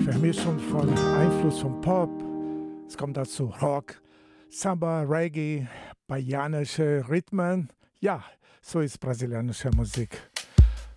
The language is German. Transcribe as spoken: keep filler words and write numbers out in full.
Vermischung von Einfluss von Pop. Es kommt dazu Rock, Samba, Reggae, baianische Rhythmen. Ja, so ist brasilianische Musik.